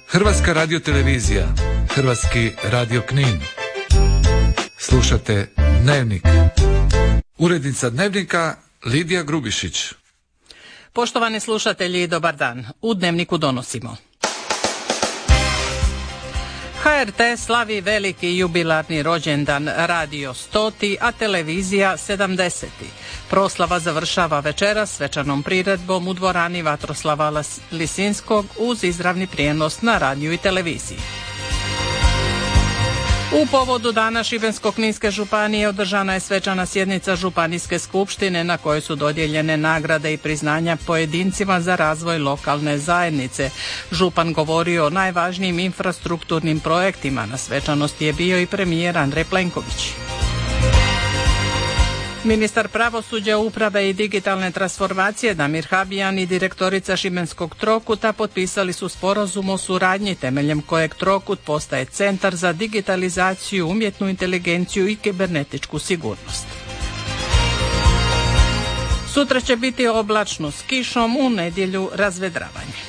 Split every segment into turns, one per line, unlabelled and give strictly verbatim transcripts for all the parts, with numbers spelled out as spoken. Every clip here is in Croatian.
Hrvatska radiotelevizija, Hrvatski radio Knin. Slušate Dnevnik. Urednica Dnevnika Lidija Grubišić.
Poštovani slušatelji, dobar dan. U Dnevniku donosimo. H R T slavi veliki jubilarni rođendan, radio stoti, a televizija sedamdeseti. Proslava završava večeras svečanom priredbom u dvorani Vatroslava Lisinskog uz izravni prijenos na radiju i televiziji. U povodu dana Šibensko-kninske županije održana je svečana sjednica Županijske skupštine na kojoj su dodijeljene nagrade i priznanja pojedincima za razvoj lokalne zajednice. Župan govorio o najvažnijim infrastrukturnim projektima. Na svečanosti je bio i premijer Andrej Plenković. Ministar pravosuđa, uprave i digitalne transformacije Damir Habijan i direktorica Šibenskog Trokuta potpisali su sporazum o suradnji temeljem kojeg Trokut postaje centar za digitalizaciju, umjetnu inteligenciju i kibernetičku sigurnost. Sutra će biti oblačno s kišom, u nedjelju razvedravanje.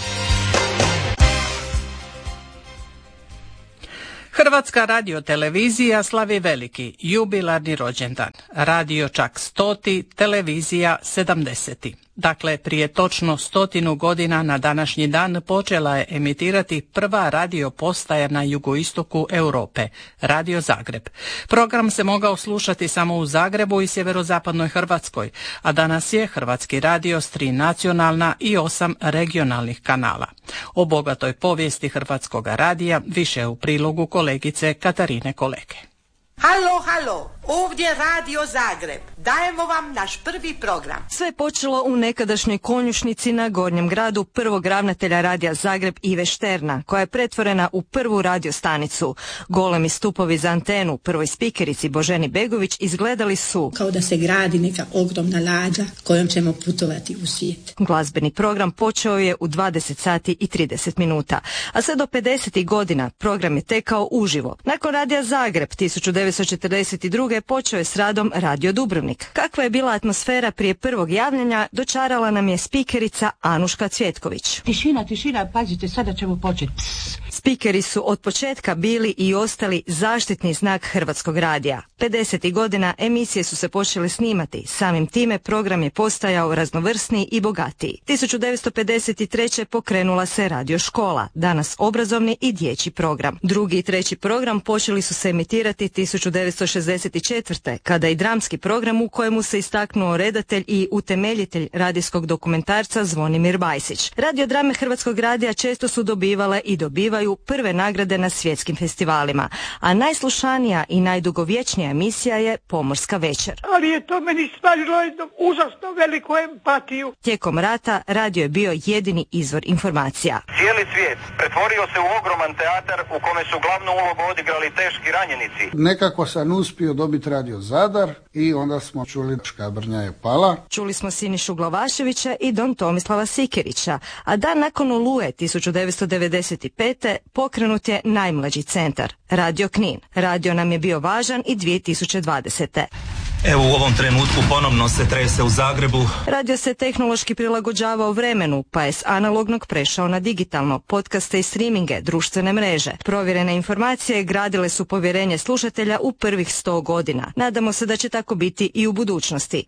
Hrvatska radiotelevizija slavi veliki jubilarni rođendan. Radio čak stoti, televizija sedamdeseti. Dakle, prije točno stotinu godina na današnji dan počela je emitirati prva radio postaja na jugoistoku Europe, Radio Zagreb. Program se mogao slušati samo u Zagrebu i sjeverozapadnoj Hrvatskoj, a danas je Hrvatski radio s tri nacionalna i osam regionalnih kanala. O bogatoj povijesti Hrvatskog radija više u prilogu kolegice Katarine Koleke.
Halo, halo, ovdje Radio Zagreb. Dajemo vam naš prvi program.
Sve je počelo u nekadašnjoj konjušnici na Gornjem gradu prvog ravnatelja Radija Zagreb Ive Šterna, koja je pretvorena u prvu radiostanicu. Golemi stupovi za antenu prvoj spikerici Boženi Begović izgledali su
kao da se gradi neka ogromna lađa kojom ćemo putovati u svijet.
Glazbeni program počeo je u dvadeset sati i trideset minuta, a sve do pedesetih godina program je tekao uživo. Nakon Radija Zagreb tisuću devetsto četrdeset druge počeo je s radom Radio Dubrovnik. Kakva je bila atmosfera prije prvog javljanja, dočarala nam je spikerica Anuška Cvjetković.
Tišina, tišina, pazite, sada ćemo početi.
Spikeri su od početka bili i ostali zaštitni znak Hrvatskog radija. pedesetih godina emisije su se počele snimati, samim time program je postajao raznovrsniji i bogatiji. tisuću devetsto pedeset treće pokrenula se Radio Škola, danas obrazovni i dječji program. Drugi i treći program počeli su se emitirati tisuću devetsto šezdeset četvrte kada i dramski program u kojemu se istaknuo redatelj i utemeljitelj radijskog dokumentarca Zvonimir Bajsić. Radiodrame Hrvatskog radija često su dobivale i dobivaju prve nagrade na svjetskim festivalima, a najslušanija i najdugovječnija emisija je Pomorska večer.
Ali je to meni stvarilo jednu užasno veliku empatiju.
Tijekom rata radio je bio jedini izvor informacija.
Cijeli svijet pretvorio se u ogroman teatar u kome su glavnu ulogu odigrali teški ranjenici.
Nekako sam uspio dobiti Radio Zadar i onda smo čuli Škabrnja je pala.
Čuli smo Sinišu Glavaševića i Don Tomislava Sikerića, a dan nakon Oluje tisuću devetsto devedeset pete pokrenut je najmlađi centar, Radio Knin. Radio nam je bio važan i dvije tisuće dvadesete.
Evo u ovom trenutku ponovno se trese u Zagrebu.
Radio se tehnološki prilagođavao vremenu, pa je s analognog prešao na digitalno, podcaste i streaminge, društvene mreže. Provjerene informacije gradile su povjerenje slušatelja u prvih sto godina. Nadamo se da će tako biti i u budućnosti.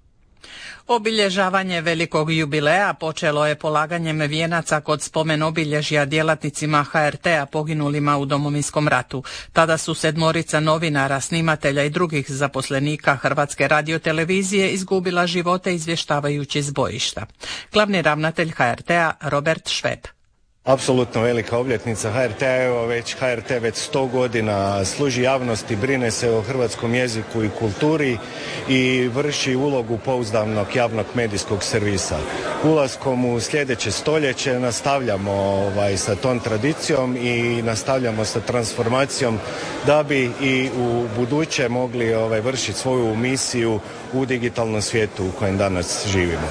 Obilježavanje velikog jubileja počelo je polaganjem vijenaca kod spomen obilježja djelatnicima H R T-a poginulima u Domovinskom ratu. Tada su sedmorica novinara, snimatelja i drugih zaposlenika Hrvatske radiotelevizije izgubila živote izvještavajući s bojišta. Glavni ravnatelj H R T-a Robert Šveb.
Apsolutno velika obljetnica H R T-a, evo već H R T već sto godina služi javnosti, brine se o hrvatskom jeziku i kulturi i vrši ulogu pouzdanog javnog medijskog servisa. Ulaskom u sljedeće stoljeće nastavljamo ovaj, sa tom tradicijom i nastavljamo sa transformacijom da bi i u buduće mogli ovaj, vršiti svoju misiju u digitalnom svijetu u kojem danas živimo.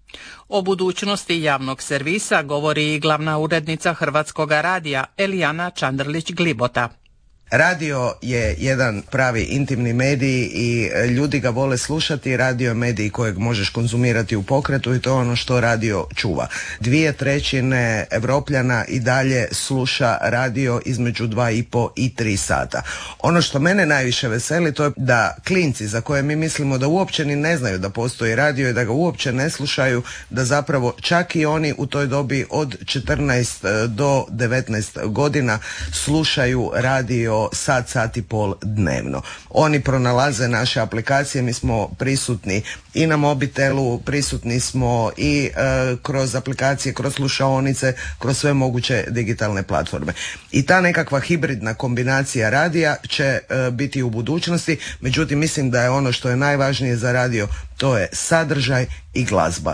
O budućnosti javnog servisa govori i glavna urednica Hrvatskoga radija Elijana Čandrlić-Glibota.
Radio je jedan pravi intimni medij i ljudi ga vole slušati. Radio je medij kojeg možeš konzumirati u pokretu i to je ono što radio čuva. Dvije trećine Evropljana i dalje sluša radio između dva i po i tri sata. Ono što mene najviše veseli to je da klinci za koje mi mislimo da uopće ni ne znaju da postoji radio i da ga uopće ne slušaju, da zapravo čak i oni u toj dobi od četrnaest do devetnaest godina slušaju radio sat, sat i pol dnevno. Oni pronalaze naše aplikacije, mi smo prisutni i na mobitelu, prisutni smo i e, kroz aplikacije, kroz slušaonice, kroz sve moguće digitalne platforme. I ta nekakva hibridna kombinacija radija će e, biti u budućnosti, međutim mislim da je ono što je najvažnije za radio, to je sadržaj i glazba.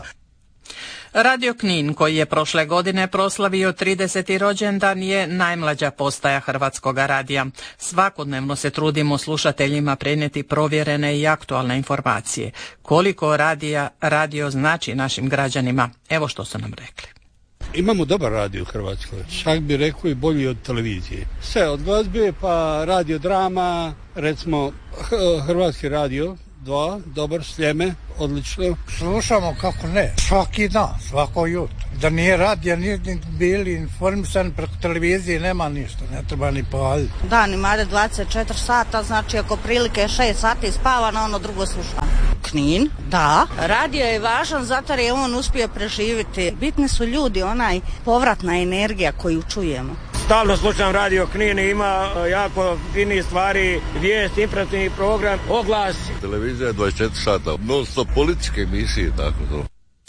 Radio Knin, koji je prošle godine proslavio trideseti rođendan, je najmlađa postaja Hrvatskoga radija. Svakodnevno se trudimo slušateljima prenijeti provjerene i aktualne informacije. Koliko radija radio znači našim građanima? Evo što su nam rekli.
Imamo dobar radio u Hrvatskoj, čak bi rekao i bolji od televizije. Sve od glazbe pa radio drama, recimo Hrvatski radio dva, dobar, Sljeme, odlično.
Slušamo, kako ne, svaki dan, svako jutro. Da nije radija, nije bili informisani preko televizije, nema ništa, ne treba ni paljiti.
Dan imate dvadeset četiri sata, znači ako prilike šest sati spava, na ono drugo slušamo. Knin, da. Radio je važan zato jer je on uspio preživjeti. Bitni su ljudi, onaj povratna energija koju čujemo.
Stalno slušam Radio Knin, ima jako fini stvari, vijest, informativni program, oglas.
Televizija je dvadeset četiri sata, non stop političke emisije, tako to.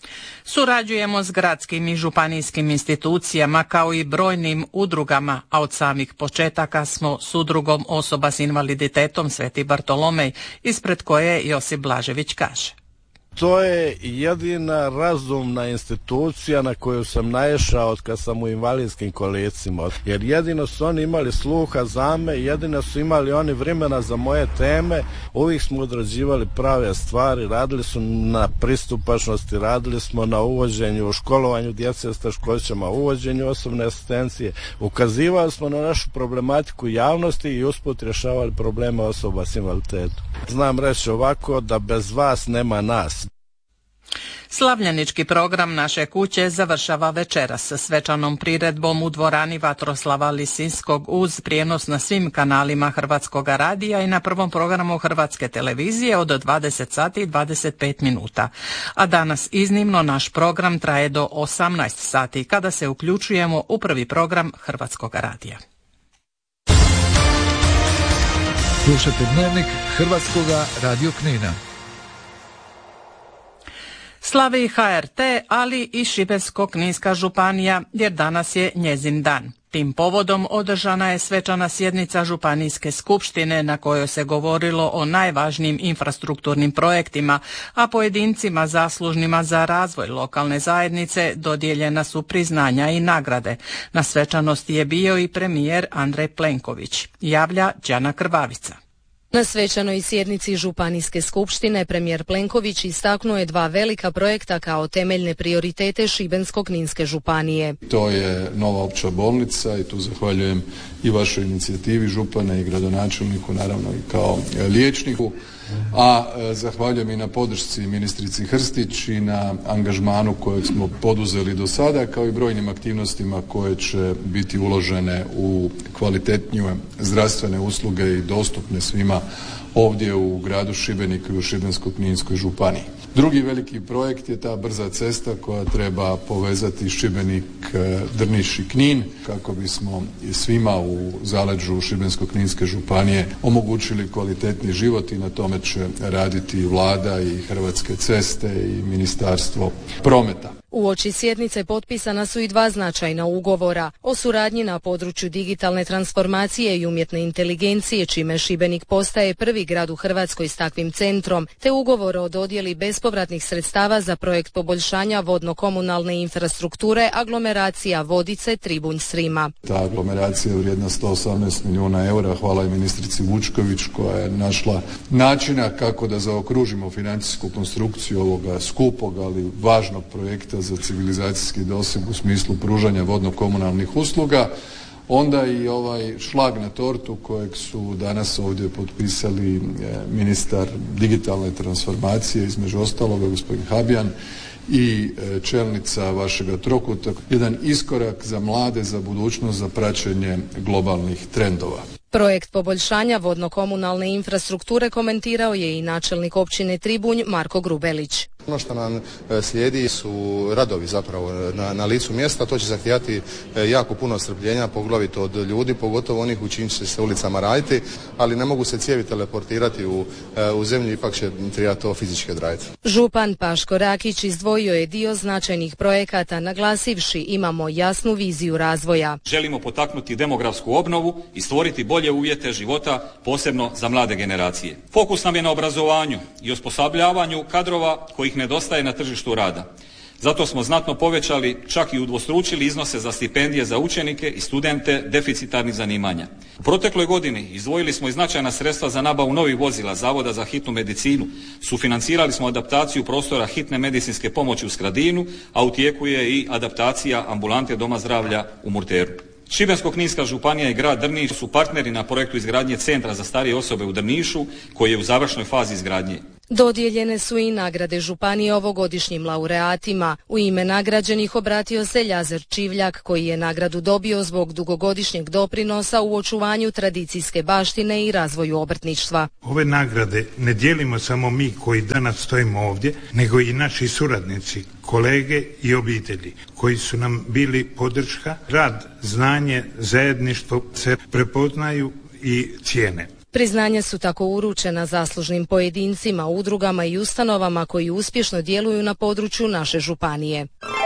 Surađujemo s gradskim i županijskim institucijama kao i brojnim udrugama, a od samih početaka smo s udrugom osoba s invaliditetom Sveti Bartolomej, ispred koje Josip Blažević kaže.
To je jedina razumna institucija na koju sam naišao od kad sam u invalidskim kolicima. Jer jedino su oni imali sluha za me, jedino su imali oni vremena za moje teme. Uvijek smo odrađivali prave stvari, radili su na pristupačnosti, radili smo na uvođenju, u školovanju djece s teškoćama, uvođenju osobne asistencije. Ukazivali smo na našu problematiku javnosti i usput rješavali probleme osoba s invaliditetom. Znam reći ovako da bez vas nema nas.
Slavljenički program naše kuće završava večeras sa svečanom priredbom u dvorani Vatroslava Lisinskog uz prijenos na svim kanalima Hrvatskoga radija i na prvom programu Hrvatske televizije od dvadeset sati i dvadeset pet minuta. A danas iznimno naš program traje do osamnaest sati kada se uključujemo u prvi program Hrvatskoga radija.
Slušajte dnevnik Hrvatskoga radio Knina.
Slavi H R T, ali i Šibensko-kninska županija, jer danas je njezin dan. Tim povodom održana je svečana sjednica Županijske skupštine na kojoj se govorilo o najvažnijim infrastrukturnim projektima, a pojedincima zaslužnima za razvoj lokalne zajednice dodijeljena su priznanja i nagrade. Na svečanosti je bio i premijer Andrej Plenković, javlja Đana Krvavica.
Na svečanoj sjednici Županijske skupštine premijer Plenković istaknuo je dva velika projekta kao temeljne prioritete Šibensko-kninske županije.
To je nova opća bolnica i tu zahvaljujem i vašoj inicijativi župane i gradonačelniku, naravno i kao liječniku, a zahvaljujem i na podršci ministrici Hrstić i na angažmanu kojeg smo poduzeli do sada, kao i brojnim aktivnostima koje će biti uložene u kvalitetnije zdravstvene usluge i dostupne svima ovdje u gradu Šibeniku i u Šibensko-kninskoj županiji. Drugi veliki projekt je ta brza cesta koja treba povezati Šibenik, Drniš i Knin kako bismo i svima u zaleđu Šibensko-kninske županije omogućili kvalitetni život i na tome će raditi Vlada i Hrvatske ceste i Ministarstvo prometa.
Uoči sjednice potpisana su i dva značajna ugovora o suradnji na području digitalne transformacije i umjetne inteligencije, čime Šibenik postaje prvi grad u Hrvatskoj s takvim centrom, te ugovor o dodjeli bespovratnih sredstava za projekt poboljšanja vodno-komunalne infrastrukture aglomeracija Vodice Tribunj Srima.
Ta aglomeracija je vrijedna sto osamnaest milijuna eura, hvala i ministrici Vučković koja je našla načina kako da zaokružimo financijsku konstrukciju ovoga skupog, ali važnog projekta za civilizacijski doseg u smislu pružanja vodno-komunalnih usluga, onda i ovaj šlag na tortu kojeg su danas ovdje potpisali ministar digitalne transformacije, između ostaloga gospodin Habjan, i čelnica vašega trokuta, jedan iskorak za mlade, za budućnost, za praćenje globalnih trendova.
Projekt poboljšanja vodno-komunalne infrastrukture komentirao je i načelnik općine Tribunj Marko Grubelić.
Ono što nam slijedi su radovi zapravo na, na licu mjesta, to će zahtijevati jako puno strpljenja, poglavito od ljudi, pogotovo onih u čijim će se ulicama raditi, ali ne mogu se cijevi teleportirati u, u zemlju, ipak će trebati to fizički odraditi.
Župan Paško Rakić izdvojio je dio značajnih projekata, naglasivši imamo jasnu viziju razvoja.
Želimo potaknuti demografsku obnovu i stvoriti bolje uvjete života, posebno za mlade generacije. Fokus nam je na obrazovanju i osposobljavanju kadrova kojih nedostaje na tržištu rada. Zato smo znatno povećali, čak i udvostručili iznose za stipendije za učenike i studente deficitarnih zanimanja. U protekloj godini izdvojili smo i značajna sredstva za nabavu novih vozila Zavoda za hitnu medicinu. Sufinancirali smo adaptaciju prostora hitne medicinske pomoći u Skradinu, a u tijeku je i adaptacija ambulante Doma zdravlja u Murteru. Šibensko-kninska županija i grad Drniš su partneri na projektu izgradnje centra za starije osobe u Drnišu, koji je u završnoj fazi izgradnje.
Dodijeljene su i nagrade županije ovogodišnjim laureatima. U ime nagrađenih obratio se Ljazar Čivljak, koji je nagradu dobio zbog dugogodišnjeg doprinosa u očuvanju tradicijske baštine i razvoju obrtništva.
Ove nagrade ne dijelimo samo mi koji danas stojimo ovdje, nego i naši suradnici, kolege i obitelji koji su nam bili podrška. Rad, znanje, zajedništvo se prepoznaju i cijene.
Priznanja su tako uručena zaslužnim pojedincima, udrugama i ustanovama koji uspješno djeluju na području naše županije.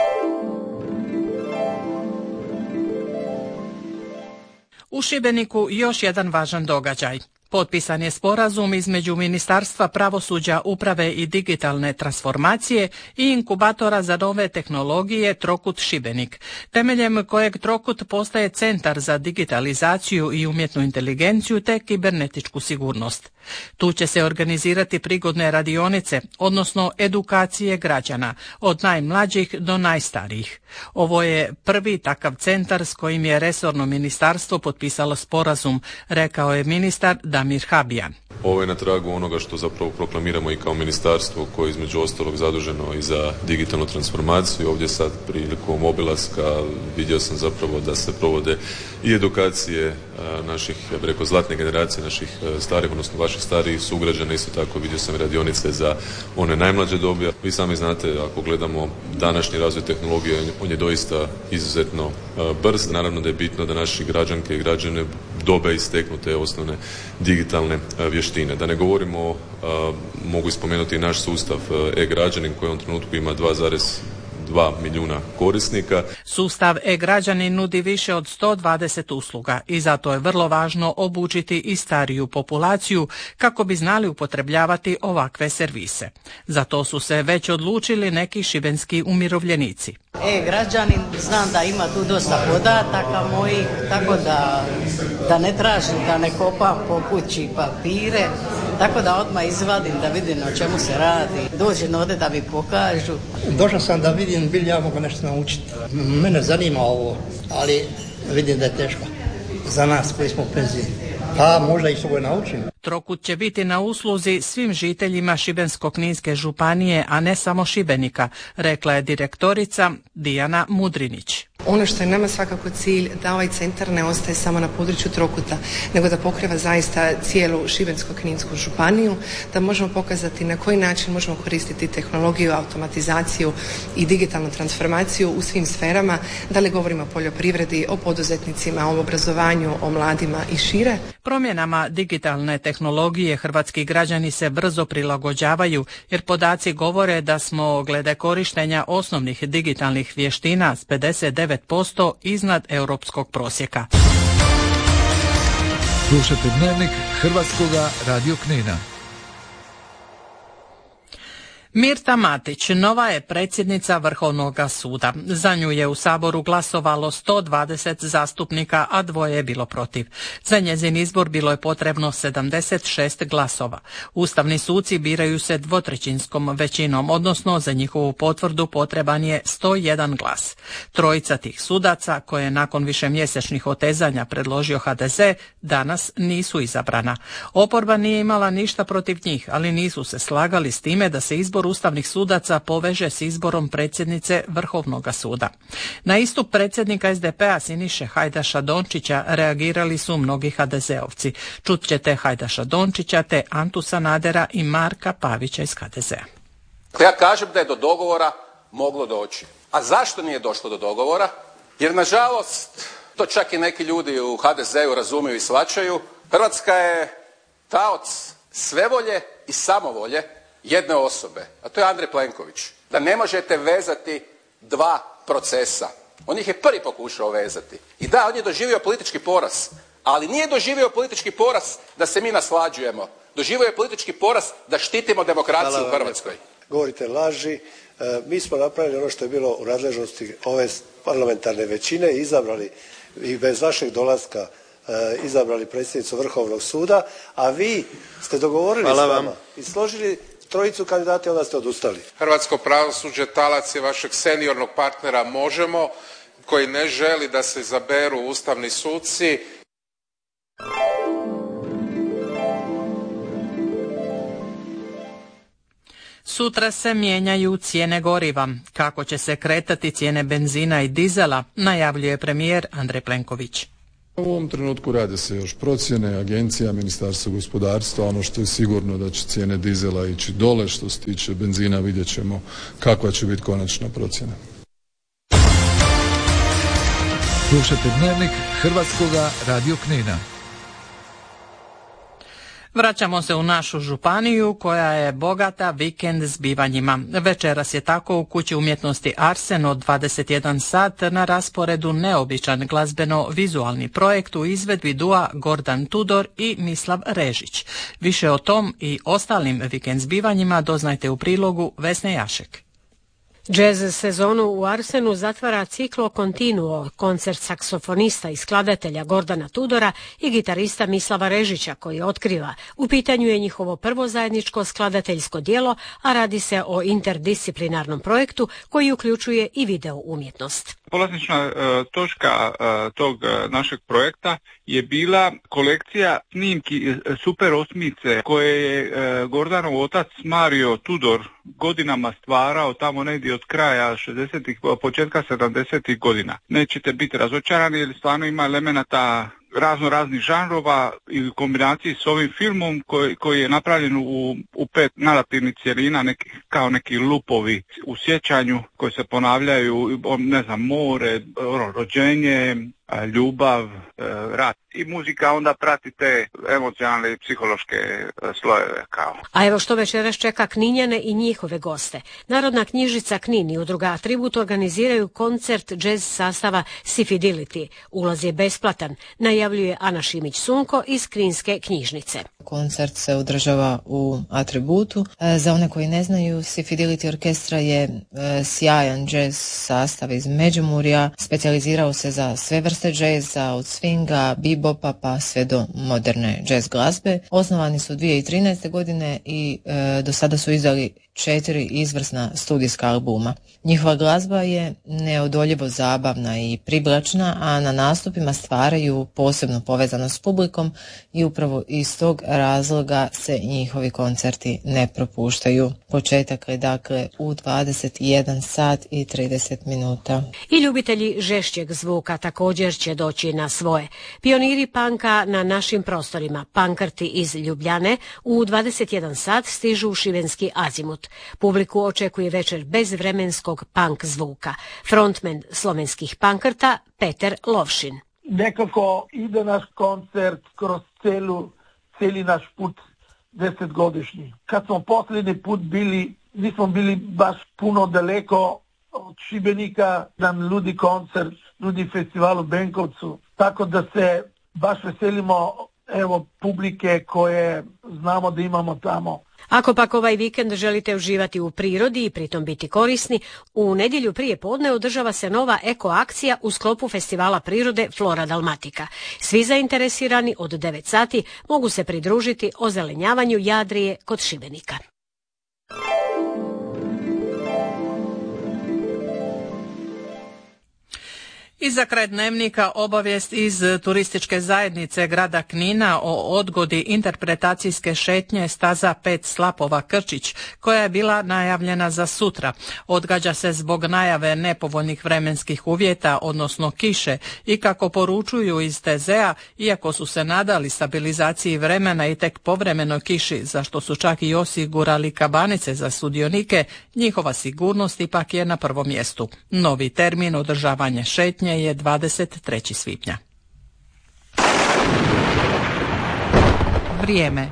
U Šibeniku još jedan važan događaj. Potpisan je sporazum između Ministarstva pravosuđa, uprave i digitalne transformacije i inkubatora za nove tehnologije Trokut Šibenik, temeljem kojeg Trokut postaje centar za digitalizaciju i umjetnu inteligenciju te kibernetičku sigurnost. Tu će se organizirati prigodne radionice, odnosno edukacije građana, od najmlađih do najstarijih. Ovo je prvi takav centar s kojim je resorno ministarstvo potpisalo sporazum, rekao je ministar Damir Habjan.
Ovo je na tragu onoga što zapravo proklamiramo i kao ministarstvo koje je između ostalog zaduženo i za digitalnu transformaciju. Ovdje sad prilikom obilaska vidio sam zapravo da se provode i edukacije naših, ja bih rekao, zlatne generacije, naših starih, odnosno vaših starijih sugrađana. Isto tako vidio sam radionice za one najmlađe dobi. Vi sami znate, ako gledamo današnji razvoj tehnologije, on je doista izuzetno brz. Naravno da je bitno da naši građanke i građane dobe i steknu te osnovne digitalne vještine. Da ne govorimo, mogu ispomenuti i naš sustav e-građanin koji u ovom trenutku ima dva zarez dva milijuna korisnika.
Sustav e-građanin nudi više od sto dvadeset usluga i zato je vrlo važno obučiti i stariju populaciju kako bi znali upotrebljavati ovakve servise. Zato su se već odlučili neki šibenski umirovljenici.
E-građanin, znam da ima tu dosta podataka mojih, tako da, da ne tražim, da ne kopam po kući papire, tako da odmah izvadim da vidim o čemu se radi. Dođem ovdje da mi pokažu.
Došao sam da vidim bil ja mogu nešto naučiti. Mene zanima ovo, ali vidim da je teško za nas koji smo u penziji. Pa možda i svoje naučim.
Trokut će biti na usluzi svim žiteljima Šibensko-kninske županije, a ne samo Šibenika, rekla je direktorica Dijana Mudrinić.
Ono što je nama svakako cilj da ovaj centar ne ostaje samo na području Trokuta, nego da pokriva zaista cijelu Šibensko-kninsku županiju, da možemo pokazati na koji način možemo koristiti tehnologiju, automatizaciju i digitalnu transformaciju u svim sferama, da li govorimo o poljoprivredi, o poduzetnicima, o obrazovanju, o mladima i šire.
Promjenama digitalne tehnologije hrvatski građani se brzo prilagođavaju, jer podaci govore da smo glede korištenja osnovnih digitalnih vještina s pedeset devet posto iznad europskog prosjeka.
Slušajte dnevnik Hrvatskoga radio Knina.
Mirta Matić nova je predsjednica Vrhovnog suda. Za nju je u Saboru glasovalo sto dvadeset zastupnika, a dvoje je bilo protiv. Za njezin izbor bilo je potrebno sedamdeset šest glasova. Ustavni suci biraju se dvotrećinskom većinom, odnosno za njihovu potvrdu potreban je sto jedan glas. Trojica tih sudaca, koje je nakon višemjesečnih otezanja predložio ha de ze, danas nisu izabrana. Oporba nije imala ništa protiv njih, ali nisu se slagali s time da se izbor ustavnih sudaca poveže s izborom predsjednice Vrhovnog suda. Na istup predsjednika es de pe a Siniše Hajdaša Dončića reagirali su mnogi ha de zeovci. Čut ćete Hajdaša Dončića te Antu Sanadera i Marka Pavića iz ha de zea.
Ja kažem da je do dogovora moglo doći. A zašto nije došlo do dogovora? Jer nažalost, to čak i neki ljudi u ha de zeu razumiju i shvaćaju, Hrvatska je taoc svevolje i samovolje jedne osobe, a to je Andrej Plenković. Da ne možete vezati dva procesa. On ih je prvi pokušao vezati. I da, on je doživio politički poraz, ali nije doživio politički poraz da se mi naslađujemo. Doživio je politički poraz da štitimo demokraciju Hvala u Hrvatskoj.
Govorite laži. Mi smo napravili ono što je bilo u nadležnosti ove parlamentarne većine i izabrali i bez vašeg dolaska izabrali predsjednicu Vrhovnog suda, a vi ste dogovorili Hvala s nama vam. i složili trojicu kandidata i onda ste odustali.
Hrvatsko pravosuđe talac je vašeg seniornog partnera Možemo, koji ne želi da se izaberu ustavni suci.
Sutra se mijenjaju cijene goriva. Kako će se kretati cijene benzina i dizela, najavljuje premijer Andrej Plenković.
U ovom trenutku rade se još procjene, agencija, Ministarstvo gospodarstva, ono što je sigurno da će cijene dizela ići dole, što se tiče benzina vidjet ćemo kakva će biti konačna procjena.
Slušajte Dnevnik Hrvatskoga radio Knina.
Vraćamo se u našu županiju koja je bogata vikend zbivanjima. Večeras je tako u Kući umjetnosti Arsen od dvadeset jedan sat na rasporedu neobičan glazbeno-vizualni projekt u izvedbi dua Gordan Tudor i Mislav Režić. Više o tom i ostalim vikend zbivanjima doznajte u prilogu Vesne Jašek.
Jazz sezonu u Arsenu zatvara Ciklo Continuo, koncert saksofonista i skladatelja Gordana Tudora i gitarista Mislava Režića koji otkriva. U pitanju je njihovo prvo zajedničko skladateljsko djelo, a radi se o interdisciplinarnom projektu koji uključuje i video umjetnost.
Polazišna uh, točka uh, tog uh, našeg projekta je bila kolekcija snimki uh, Super osmice koje je uh, Gordanov otac Mario Tudor godinama stvarao tamo negdje od kraja šezdesetih, početka sedamdesetih godina. Nećete biti razočarani jer stvarno ima elemenata razno raznih žanrova i u kombinaciji s ovim filmom koji, koji je napravljen u, u pet narativnih cjelina, neki, kao neki lupovi u sjećanju koji se ponavljaju, ne znam, more, rođenje, ljubav, rat. I muzika onda prati te emocionalne i psihološke slojeve kao.
A evo što večeras čeka Kninjane i njihove goste. Narodna knjižnica Knin i udruga Atribut organiziraju koncert džez sastava Sifidility. Ulaz je besplatan, najavljuje Ana Šimić-Sunko iz Kninske knjižnice.
Koncert se održava u Atributu. Za one koji ne znaju, Sifidility orkestra je sjajan džez sastav iz Međimurja. Specijalizirao se za sve vrste džeza, od swinga, bebopa pa sve do moderne džez glazbe. Osnovani su dvije tisuće trinaeste. godine i e, do sada su izdali četiri izvrsna studijska albuma. Njihova glazba je neodoljivo zabavna i privlačna, a na nastupima stvaraju posebnu povezanost s publikom i upravo iz tog razloga se njihovi koncerti ne propuštaju. Početak je dakle u dvadeset jedan sat i trideset minuta.
I ljubitelji žešćeg zvuka također će doći na svoje. Pioniri panka na našim prostorima, pankrti iz Ljubljane, u dvadeset jedan sat stižu u šibenski Azimut. Publiku očekuje večer bez vremenskog punk zvuka. Frontman slovenskih pankrta Peter Lovšin.
Nekako ide naš koncert kroz celu, celi naš put desetgodišnji. Kad smo posljednji put bili, nismo bili baš puno daleko od Šibenika, nam nudi koncert, nudi festival u Benkovcu. Tako da se baš veselimo evo publike koje znamo da imamo tamo.
Ako pak ovaj vikend želite uživati u prirodi i pritom biti korisni, u nedjelju prije podne održava se nova eko akcija u sklopu festivala prirode Flora Dalmatika. Svi zainteresirani od devet sati mogu se pridružiti ozelenjavanju Jadrije kod Šibenika.
I za kraj dnevnika obavijest iz turističke zajednice grada Knina o odgodi interpretacijske šetnje staza pet slapova Krčić, koja je bila najavljena za sutra. Odgađa se zbog najave nepovoljnih vremenskih uvjeta, odnosno kiše, i kako poručuju iz T Z A, iako su se nadali stabilizaciji vremena i tek povremenoj kiši, za što su čak i osigurali kabanice za sudionike, njihova sigurnost ipak je na prvom mjestu. Novi termin održavanja šetnje je dvadeset trećeg svibnja. Vrijeme.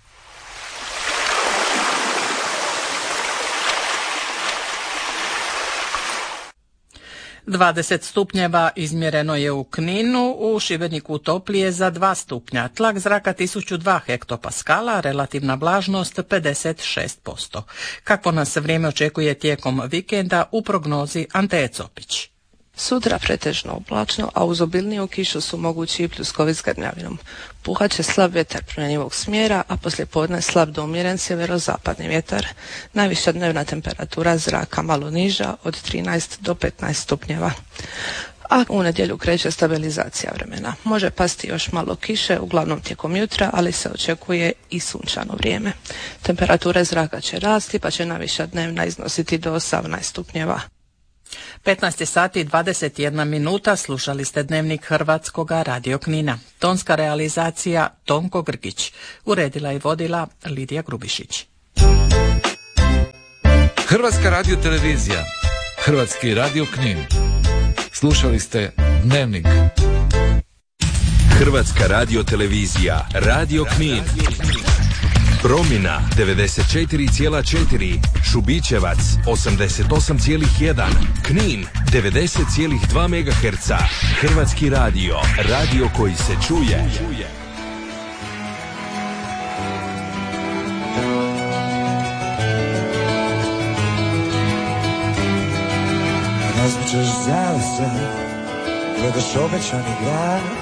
dvadeset stupnjeva izmjereno je u Kninu, u Šibeniku toplije za dva stupnja, tlak zraka tisuću dva hektopaskala, relativna vlažnost pedeset šest posto. Kakvo nas vrijeme očekuje tijekom vikenda u prognozi Ante Copić.
Sutra pretežno oblačno, a uz obilniju kišu su mogući i pljuskovi s grmljavinom. Puhat će slab vjetar promjenjivog smjera, a poslije podne slab do umjeren sjeverozapadni vjetar. Najviša dnevna temperatura zraka malo niža od trinaest do petnaest stupnjeva. A u nedjelju kreće stabilizacija vremena. Može pasti još malo kiše, uglavnom tijekom jutra, ali se očekuje i sunčano vrijeme. Temperature zraka će rasti, pa će najviša dnevna iznositi do osamnaest stupnjeva.
petnaest sati i dvadeset jedna minuta, slušali ste dnevnik Hrvatskoga radio Knina. Tonska realizacija Tonko Grgić. Uredila i vodila Lidija Grubišić.
Hrvatska radio televizija. Hrvatski radio Knin. Slušali ste dnevnik.
Hrvatska radio televizija. Radio Knin. Promjena devedeset četiri zarez četiri, Šubićevac osamdeset osam zarez jedan, Knin devedeset zarez dva megaherca. Hrvatski radio, radio koji se čuje.
Razmičeš zavise, gledaš obećani grad.